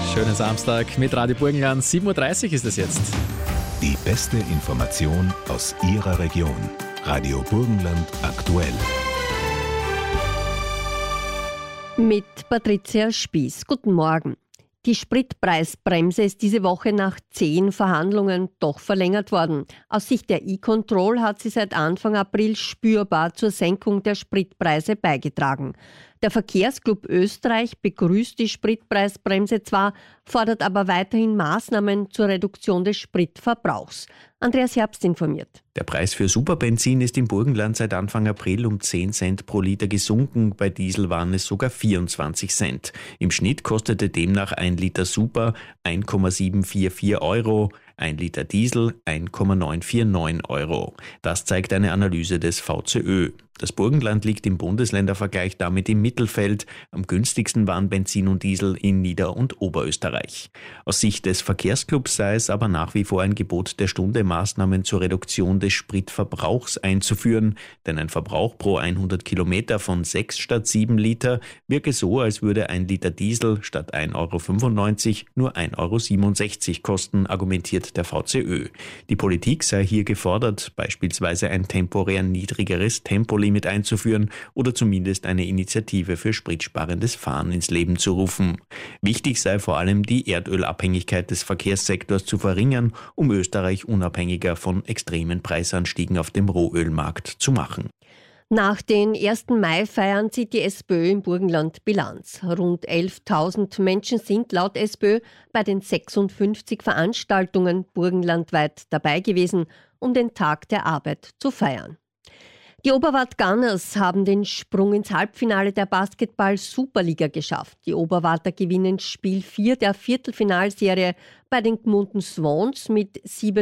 Schönen Samstag mit Radio Burgenland. 7.30 Uhr ist es jetzt. Die beste Information aus Ihrer Region. Radio Burgenland aktuell. Mit Patricia Spieß. Guten Morgen. Die Spritpreisbremse ist diese Woche nach 10 Verhandlungen doch verlängert worden. Aus Sicht der E-Control hat sie seit Anfang April spürbar zur Senkung der Spritpreise beigetragen. Der Verkehrsclub Österreich begrüßt die Spritpreisbremse zwar, fordert aber weiterhin Maßnahmen zur Reduktion des Spritverbrauchs. Andreas Herbst informiert. Der Preis für Superbenzin ist im Burgenland seit Anfang April um 10 Cent pro Liter gesunken. Bei Diesel waren es sogar 24 Cent. Im Schnitt kostete demnach 1 Liter Super 1,744 Euro, 1 Liter Diesel 1,949 Euro. Das zeigt eine Analyse des VCÖ. Das Burgenland liegt im Bundesländervergleich damit im Mittelfeld. Am günstigsten waren Benzin und Diesel in Nieder- und Oberösterreich. Aus Sicht des Verkehrsclubs sei es aber nach wie vor ein Gebot der Stunde, Maßnahmen zur Reduktion des Spritverbrauchs einzuführen. Denn ein Verbrauch pro 100 Kilometer von 6 statt 7 Liter wirke so, als würde 1 Liter Diesel statt 1,95 Euro nur 1,67 Euro kosten, argumentiert der VCÖ. Die Politik sei hier gefordert, beispielsweise ein temporär niedrigeres Tempolimit einzuführen oder zumindest eine Initiative für spritsparendes Fahren ins Leben zu rufen. Wichtig sei vor allem, die Erdölabhängigkeit des Verkehrssektors zu verringern, um Österreich unabhängiger von extremen Preisanstiegen auf dem Rohölmarkt zu machen. Nach den 1. Mai-Feiern zieht die SPÖ im Burgenland Bilanz. Rund 11.000 Menschen sind laut SPÖ bei den 56 Veranstaltungen burgenlandweit dabei gewesen, um den Tag der Arbeit zu feiern. Die Oberwart Gunners haben den Sprung ins Halbfinale der Basketball-Superliga geschafft. Die Oberwarter gewinnen Spiel 4 der Viertelfinalserie bei den Gmunden Swans mit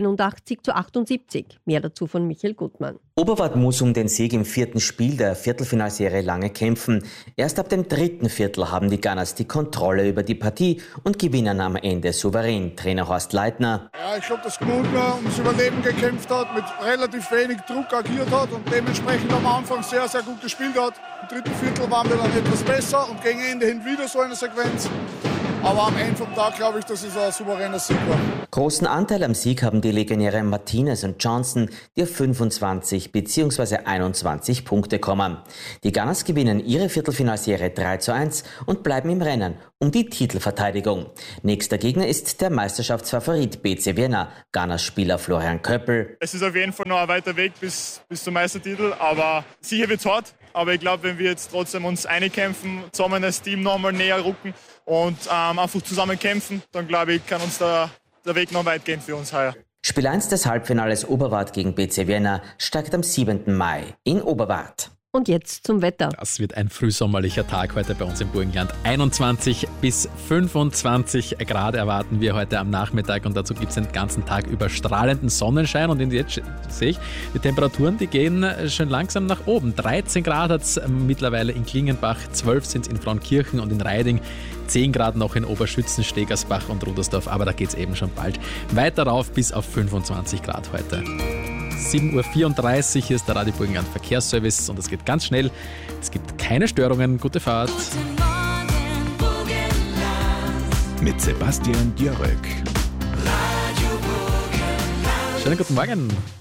87:78. Mehr dazu von Michael Gutmann. Oberwart muss um den Sieg im 4. Spiel der Viertelfinalserie lange kämpfen. Erst ab dem 3. Viertel haben die Gunners die Kontrolle über die Partie und gewinnen am Ende souverän. Trainer Horst Leitner. Ja, ich glaube, dass Gmunden ums Überleben gekämpft hat, mit relativ wenig Druck agiert hat und dementsprechend am Anfang sehr, sehr gut gespielt hat. Im 3. Viertel waren wir dann etwas besser und gegen Ende hin wieder so eine Sequenz. Aber am Ende vom Tag glaube ich, dass es ein souveräner Sieg war. Großen Anteil am Sieg haben die Legionäre Martinez und Johnson, die auf 25 bzw. 21 Punkte kommen. Die Gunners gewinnen ihre Viertelfinalserie 3:1 und bleiben im Rennen um die Titelverteidigung. Nächster Gegner ist der Meisterschaftsfavorit BC Vienna, Gunners Spieler Florian Köppel. Es ist auf jeden Fall noch ein weiter Weg bis zum Meistertitel, aber sicher wird's hart. Aber ich glaube, wenn wir jetzt trotzdem uns einkämpfen, zusammen als Team nochmal näher rücken und einfach zusammen kämpfen, dann glaube ich, kann uns der Weg noch weit gehen für uns heuer. Spiel 1 des Halbfinales Oberwart gegen BC Vienna startet am 7. Mai in Oberwart. Und jetzt zum Wetter. Das wird ein frühsommerlicher Tag heute bei uns im Burgenland. 21 bis 25 Grad erwarten wir heute am Nachmittag und dazu gibt es den ganzen Tag über strahlenden Sonnenschein und jetzt sehe ich, die Temperaturen, die gehen schon langsam nach oben. 13 Grad hat es mittlerweile in Klingenbach, 12 sind es in Frauenkirchen und in Reiding, 10 Grad noch in Oberschützen, Stegersbach und Rudersdorf, aber da geht es eben schon bald weiter rauf bis auf 25 Grad heute. 7.34 Uhr, hier ist der Radio Burgenland Verkehrsservice und es geht ganz schnell. Es gibt keine Störungen. Gute Fahrt. Mit Sebastian Djörröck. Schönen guten Morgen.